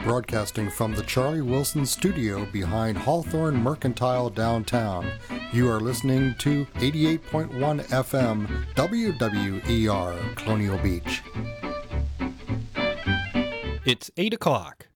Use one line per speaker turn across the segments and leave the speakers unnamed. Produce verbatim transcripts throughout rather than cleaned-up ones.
Broadcasting from the Charlie Wilson Studio behind Hawthorne Mercantile downtown. You are listening to eighty-eight point one F M W W E R Colonial Beach.
It's eight o'clock.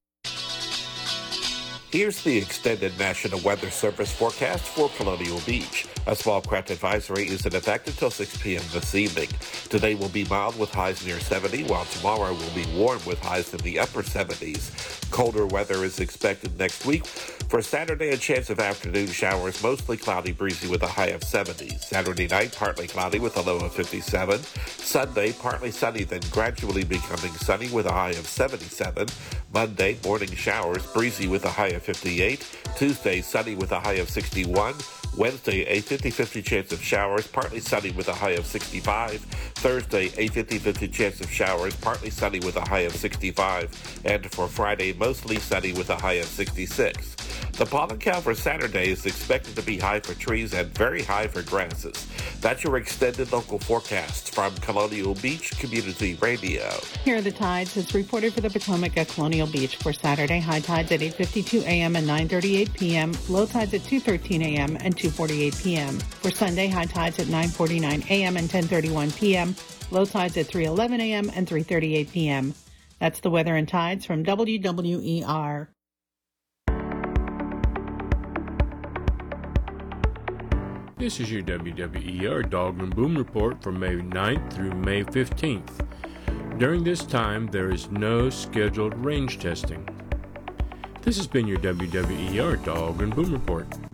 Here's the extended National Weather Service forecast for Colonial Beach. A small craft advisory is in effect until six p.m. this evening. Today will be mild with highs near seventy, while tomorrow will be warm with highs in the upper seventies. Colder weather is expected next week. For Saturday, a chance of afternoon showers, mostly cloudy, breezy with a high of seventy. Saturday night, partly cloudy with a low of fifty-seven. Sunday, partly sunny, then gradually becoming sunny with a high of seventy-seven. Monday, morning showers, breezy with a high of fifty-eight. Tuesday, sunny with a high of sixty-one. Wednesday, a fifty-fifty chance of showers, partly sunny with a high of sixty-five. Thursday, a fifty-fifty chance of showers, partly sunny with a high of sixty-five. And for Friday, mostly sunny with a high of sixty-six. The pollen count for Saturday is expected to be high for trees and very high for grasses. That's your extended local forecast from Colonial Beach Community Radio.
Here are the tides. It's reported for the Potomac at Colonial Beach for Saturday. High tides at eight fifty-two a.m. and nine thirty-eight p.m. Low tides at two thirteen a.m. and two forty-eight p.m. For Sunday, high tides at nine forty-nine a.m. and ten thirty-one p.m. Low tides at three eleven a.m. and three thirty-eight p.m. That's the weather and tides from W W E R.
This is your W W E R Dog and Boom Report for May ninth through May fifteenth. During this time, there is no scheduled range testing. This has been your W W E R Dog and Boom Report.